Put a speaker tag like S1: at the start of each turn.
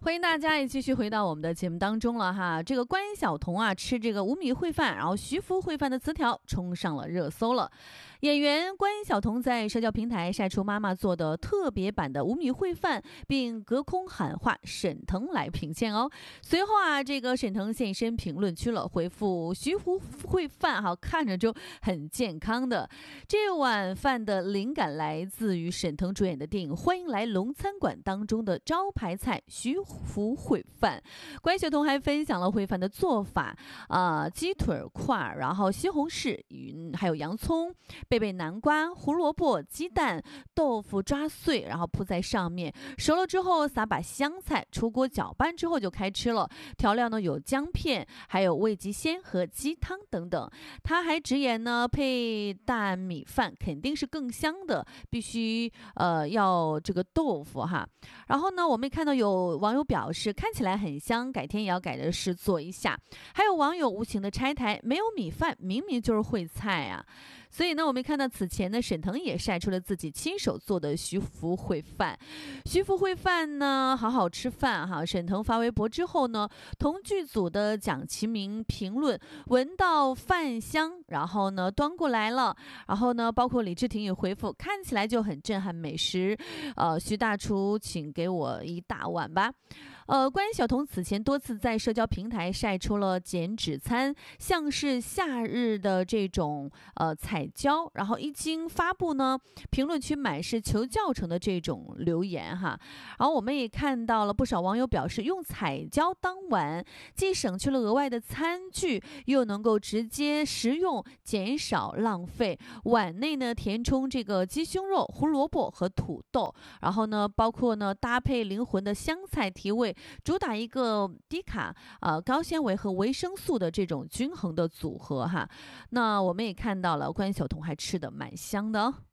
S1: 欢迎大家也继续回到我们的节目当中了哈。这个关晓彤啊吃这个无米烩饭，然后徐福烩饭的词条冲上了热搜了。演员关晓彤在社交平台晒出妈妈做的特别版的无米烩饭，并隔空喊话沈腾来品鉴哦。随后啊，这个沈腾现身评论区了，回复徐福烩饭哈，看着就很健康的。这碗饭的灵感来自于沈腾主演的电影《欢迎来龙餐馆》当中的招牌菜徐福烩饭。关晓彤还分享了烩饭的做法鸡腿块，然后西红柿还有洋葱，贝贝南瓜、胡萝卜、鸡蛋、豆腐抓碎，然后铺在上面，熟了之后撒把香菜，出锅搅拌之后就开吃了。调料呢有姜片，还有味极鲜和鸡汤等等。他还直言呢，配大米饭肯定是更香的，必须要这个豆腐哈。然后呢，我们也看到有网友表示看起来很香，改天也要改着试做一下。还有网友无情的拆台，没有米饭明明就是烩菜啊。所以呢，我们看到此前呢，沈腾也晒出了自己亲手做的徐福烩饭。徐福烩饭呢，好好吃饭哈。沈腾发微博之后呢，同剧组的蒋奇明评论闻到饭香，然后呢端过来了，然后呢包括李治廷也回复看起来就很震撼美食，徐大厨请给我一大碗吧。关晓彤此前多次在社交平台晒出了减脂餐，像是夏日的这种彩椒，然后一经发布呢，评论区满是求教程的这种留言哈。然后我们也看到了不少网友表示，用彩椒当碗，既省去了额外的餐具，又能够直接食用，减少浪费。碗内呢填充这个鸡胸肉、胡萝卜和土豆，然后呢包括呢搭配灵魂的香菜提味，主打一个低卡高纤维和维生素的这种均衡的组合哈。那我们也看到了关晓彤还吃得蛮香的哦。